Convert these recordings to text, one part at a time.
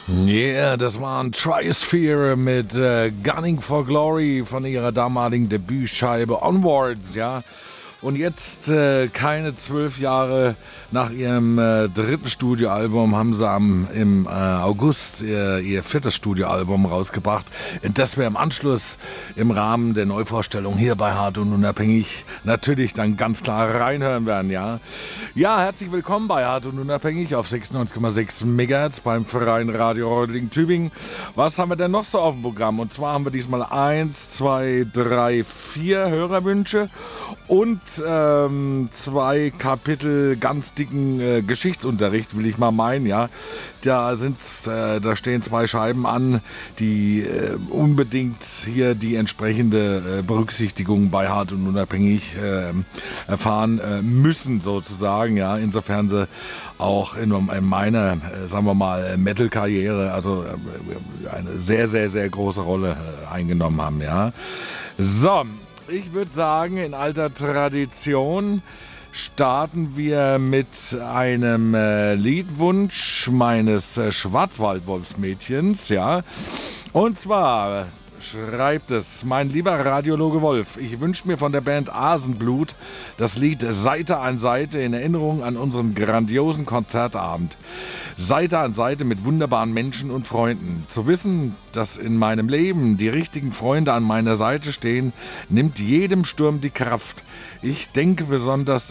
Yeah, das waren Triosphere mit Gunning for Glory von ihrer damaligen Debütscheibe Onwards, ja. Und jetzt, keine 12 Jahre nach ihrem dritten Studioalbum, haben sie im August ihr viertes Studioalbum rausgebracht, in das wir im Anschluss im Rahmen der Neuvorstellung hier bei Hart und Unabhängig natürlich dann ganz klar reinhören werden, ja. Ja, herzlich willkommen bei Hart und Unabhängig auf 96,6 MHz beim Verein Radio Reutlingen Tübingen. Was haben wir denn noch so auf dem Programm? Und zwar haben wir diesmal 1, 2, 3, 4 Hörerwünsche und 2 Kapitel ganz dicken Geschichtsunterricht, will ich mal meinen, ja. Da stehen 2 Scheiben an, die unbedingt hier die entsprechende Berücksichtigung bei Hart und Unabhängig erfahren müssen, sozusagen, ja. Insofern sie auch in meiner, sagen wir mal, Metal-Karriere, also eine sehr, sehr, sehr große Rolle eingenommen haben, ja. So. Ich würde sagen, in alter Tradition starten wir mit einem Liedwunsch meines Schwarzwaldwolfsmädchens, ja. Und zwar schreibt es, mein lieber Radiologe Wolf, ich wünsche mir von der Band Asenblut das Lied Seite an Seite in Erinnerung an unseren grandiosen Konzertabend. Seite an Seite mit wunderbaren Menschen und Freunden. Zu wissen, dass in meinem Leben die richtigen Freunde an meiner Seite stehen, nimmt jedem Sturm die Kraft. Ich danke besonders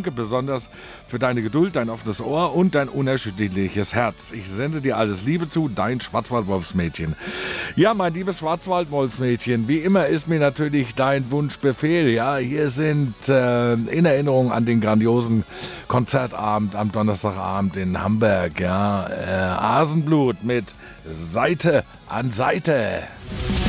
für deine Geduld, dein offenes Ohr und dein unerschütterliches Herz. Ich sende dir alles Liebe zu, dein Schwarzwaldwolfsmädchen. Ja, mein liebes Schwarzwaldwolfsmädchen, wie immer ist mir natürlich dein Wunschbefehl. Ja, hier sind in Erinnerung an den grandiosen Konzertabend am Donnerstagabend in Hamburg. Ja, Asenblut mit Seite an Seite.